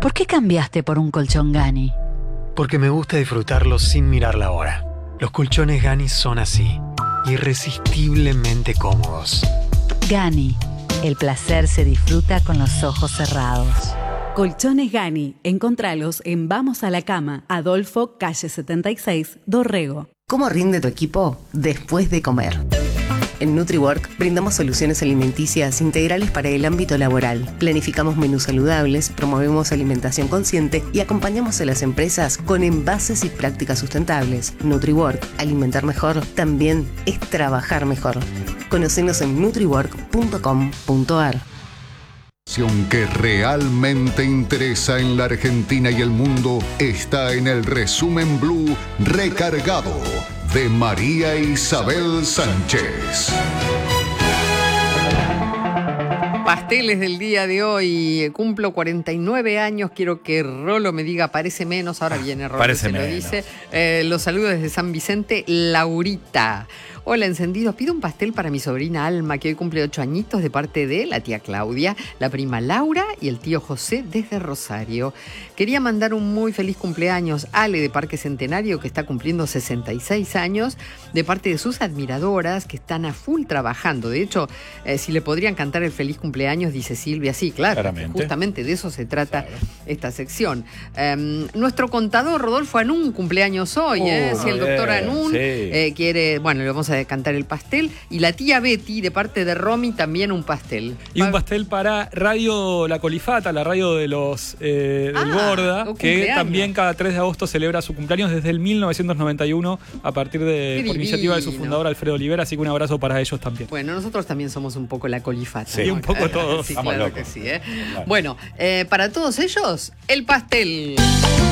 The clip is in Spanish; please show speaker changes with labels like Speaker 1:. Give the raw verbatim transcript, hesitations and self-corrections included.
Speaker 1: ¿Por qué cambiaste por un colchón Gani?
Speaker 2: Porque me gusta disfrutarlo sin mirar la hora. Los colchones Gani son así, irresistiblemente cómodos.
Speaker 1: Gani, el placer se disfruta con los ojos cerrados.
Speaker 3: Colchones Gani, encontralos en Vamos a la Cama, Adolfo, calle setenta y seis, Dorrego.
Speaker 4: ¿Cómo rinde tu equipo después de comer? En NutriWork brindamos soluciones alimenticias integrales para el ámbito laboral. Planificamos menús saludables, promovemos alimentación consciente y acompañamos a las empresas con envases y prácticas sustentables. NutriWork, alimentar mejor, también es trabajar mejor. Conocenos en nutriwork punto com punto a r.
Speaker 5: Que realmente interesa en la Argentina y el mundo está en el Resumen Blue Recargado de María Isabel Sánchez.
Speaker 6: Pasteles del día de hoy. Cumplo cuarenta y nueve años. Quiero que Rolo me diga, parece menos. Ahora viene Rolo,
Speaker 7: Parece
Speaker 6: se lo
Speaker 7: menos.
Speaker 6: dice. Eh, los saludos desde San Vicente, Laurita. Hola, encendidos. Pido un pastel para mi sobrina Alma, que hoy cumple ocho añitos, de parte de la tía Claudia, la prima Laura y el tío José desde Rosario. Quería mandar un muy feliz cumpleaños a Ale de Parque Centenario, que está cumpliendo sesenta y seis años, de parte de sus admiradoras, que están a full trabajando. De hecho, eh, si le podrían cantar el feliz cumpleaños, dice Silvia. Sí, claro,
Speaker 7: Claramente.
Speaker 6: justamente de eso se trata
Speaker 7: Claro.
Speaker 6: esta sección. Um, nuestro contador, Rodolfo Anún, cumpleaños hoy. ¿eh?
Speaker 7: Uh,
Speaker 6: Si el doctor
Speaker 7: bien,
Speaker 6: Anún
Speaker 7: sí.
Speaker 6: eh, quiere, bueno, le vamos a cantar el pastel. Y la tía Betty, de parte de Romy, también un pastel.
Speaker 7: Y un pastel para Radio La Colifata, la radio de los eh, del
Speaker 6: Ah,
Speaker 7: Borda,
Speaker 6: un
Speaker 7: que
Speaker 6: cumpleaños.
Speaker 7: también cada tres de agosto celebra su cumpleaños desde el mil novecientos noventa y uno, a partir de
Speaker 6: Qué
Speaker 7: por iniciativa de su
Speaker 6: divino.
Speaker 7: fundador Alfredo Olivera, así que un abrazo para ellos también.
Speaker 6: Bueno, nosotros también somos un poco la colifata.
Speaker 7: Sí,
Speaker 6: ¿no?
Speaker 7: un poco todos.
Speaker 6: Sí,
Speaker 7: Estamos
Speaker 6: claro
Speaker 7: locos.
Speaker 6: que sí. ¿eh?
Speaker 7: Claro.
Speaker 6: Bueno, eh, para todos ellos, el pastel.